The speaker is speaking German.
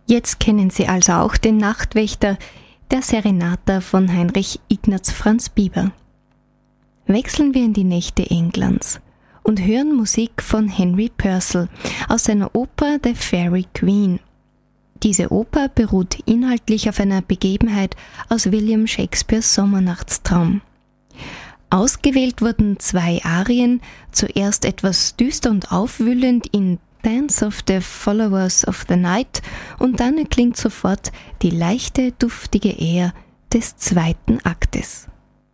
Jetzt kennen Sie also auch den Nachtwächter, der Serenata von Heinrich Ignaz Franz Biber. Wechseln wir in die Nächte Englands und hören Musik von Henry Purcell aus seiner Oper The Faerie Queene. Diese Oper beruht inhaltlich auf einer Begebenheit aus William Shakespeares Sommernachtstraum. Ausgewählt wurden 2 Arien, zuerst etwas düster und aufwühlend in Dance of the Followers of the Night und dann erklingt sofort die leichte, duftige Air des 2. Aktes.